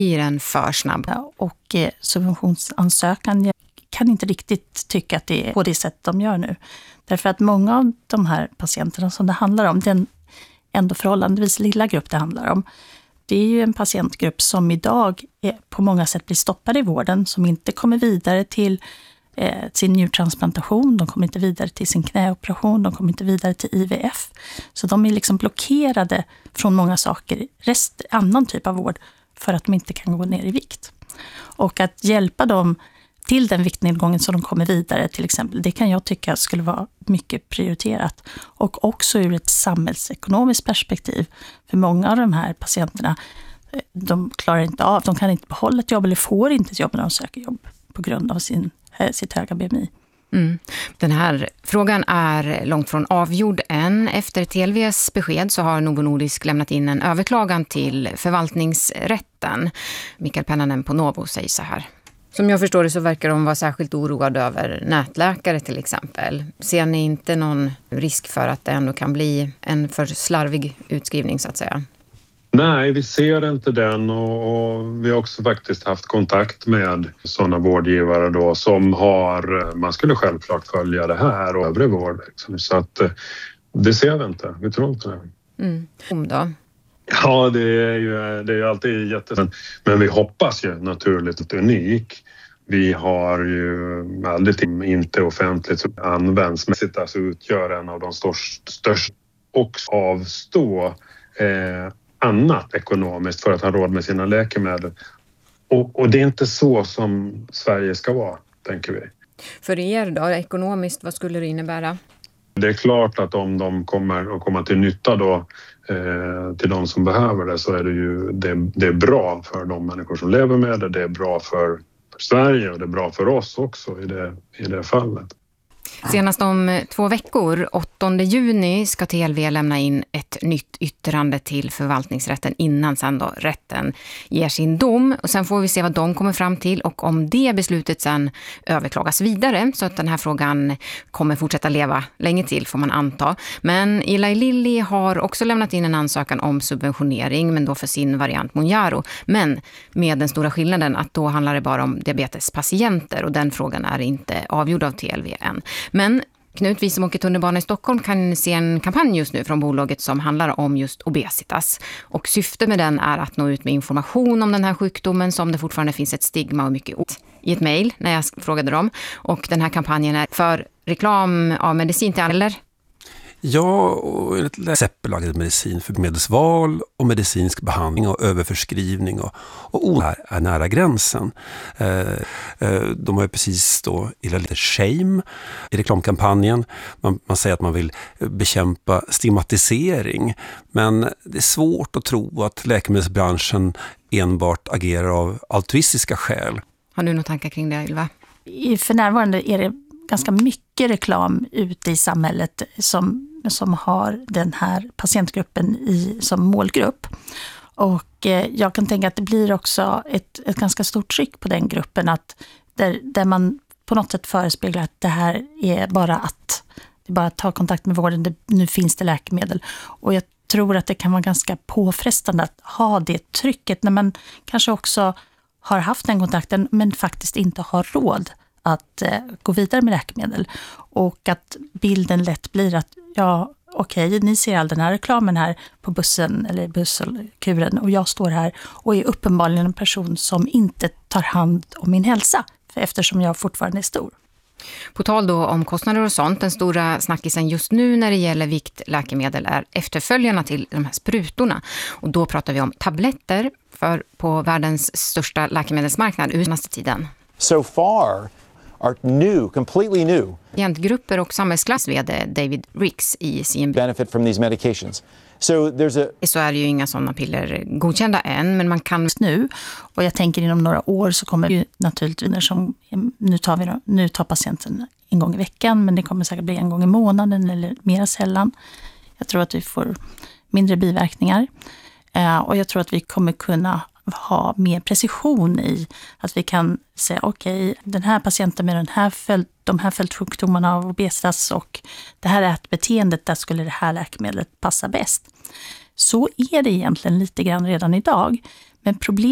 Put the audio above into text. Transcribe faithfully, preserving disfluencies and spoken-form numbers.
Är den för snabb? Ja, och eh, subventionsansökan, jag kan inte riktigt tycka att det är på det sätt de gör nu. Därför att många av de här patienterna som det handlar om, den ändå förhållandevis lilla grupp det handlar om, det är ju en patientgrupp som idag är, på många sätt blir stoppade i vården, som inte kommer vidare till eh, sin njurtransplantation, de kommer inte vidare till sin knäoperation, de kommer inte vidare till I V F. Så de är liksom blockerade från många saker, rest, annan typ av vård, för att de inte kan gå ner i vikt. Och att hjälpa dem till den viktnedgången så de kommer vidare till exempel, det kan jag tycka skulle vara mycket prioriterat. Och också ur ett samhällsekonomiskt perspektiv. För många av de här patienterna, de klarar inte av, de kan inte behålla ett jobb eller får inte ett jobb när de söker jobb på grund av sin, sitt höga B M I. Mm. Den här frågan är långt från avgjord än. Efter T L V:s besked så har Novo Nordisk lämnat in en överklagan till förvaltningsrätten. Mikael Pennanen på Novo säger så här. Som jag förstår det så verkar de vara särskilt oroade över nätläkare till exempel. Ser ni inte någon risk för att det ändå kan bli en för slarvig utskrivning så att säga? Nej, vi ser inte den och, och vi har också faktiskt haft kontakt med sådana vårdgivare då som har, man skulle självklart följa det här och övrig vård. Liksom. Så att det ser vi inte, vi tror inte det. Mm. Om då? Ja, det är ju, det är ju alltid jättespännande. Men vi hoppas ju naturligt att unik. Vi har ju aldrig inte offentligt som används mässigt, alltså utgör en av de största, största och avstå eh, annat ekonomiskt för att ha råd med sina läkemedel. Och, och det är inte så som Sverige ska vara, tänker vi. För er då, ekonomiskt, vad skulle det innebära? Det är klart att om de kommer att komma till nytta då eh, till de som behöver det, så är det ju det, det är bra för de människor som lever med det. Det är bra för, för Sverige och det är bra för oss också i det, i det fallet. Senast om två veckor, åttonde juni, ska T L V lämna in ett nytt yttrande till förvaltningsrätten innan sen då rätten ger sin dom. Och sen får vi se vad de kommer fram till och om det beslutet sen överklagas vidare. Så att den här frågan kommer fortsätta leva länge till, får man anta. Men Eli Lilly har också lämnat in en ansökan om subventionering, men då för sin variant Mounjaro. Men med den stora skillnaden att då handlar det bara om diabetespatienter och den frågan är inte avgjord av T L V än. Men Knut, vi som åker tunnelbana i Stockholm kan se en kampanj just nu från bolaget som handlar om just obesitas. Och syftet med den är att nå ut med information om den här sjukdomen som det fortfarande finns ett stigma och mycket ord i ett mejl när jag frågade dem. Och den här kampanjen är för reklam av medicin till alla. Ja, och ett receptbelagd medicin för medelsval och medicinsk behandling och överförskrivning och, och o här är nära gränsen. Eh, eh, de har ju precis då illa lite shame i reklamkampanjen. Man, man säger att man vill bekämpa stigmatisering, men det är svårt att tro att läkemedelsbranschen enbart agerar av altruistiska skäl. Har du några tankar kring det, Ylva? För närvarande är det ganska mycket reklam ute i samhället som, som har den här patientgruppen i, som målgrupp. Och eh, jag kan tänka att det blir också ett, ett ganska stort tryck på den gruppen, att där, där man på något sätt förespeglar att det här är bara att det är bara att ta kontakt med vården, det, nu finns det läkemedel. Och jag tror att det kan vara ganska påfrestande att ha det trycket när man kanske också har haft den kontakten men faktiskt inte har råd att eh, gå vidare med läkemedel. Och att bilden lätt blir att ja, okej, okay, ni ser all den här reklamen här på bussen eller busskuren och jag står här och är uppenbarligen en person som inte tar hand om min hälsa eftersom jag fortfarande är stor. På tal då om kostnader och sånt, den stora snackisen just nu när det gäller viktläkemedel är efterföljarna till de här sprutorna. Och då pratar vi om tabletter för på världens största läkemedelsmarknad ur senaste tiden. So far are new, completely new. Patientgrupper och samhällsklass-vd David Ricks i C N B benefit from these medications. So there's a så är det ju inga sådana piller godkända än, men man kan nu, och jag tänker inom några år så kommer ju naturligtvis som nu tar vi då, nu tar patienten en gång i veckan, men det kommer säkert bli en gång i månaden eller mer sällan. Jag tror att vi får mindre biverkningar eh, och jag tror att vi kommer kunna ha mer precision i att vi kan säga okej, okay, den här patienten med den här följd, de här följdsjukdomarna av obesitas och det här ätbeteendet, där skulle det här läkemedlet passa bäst. Så är det egentligen lite grann redan idag. Men problemet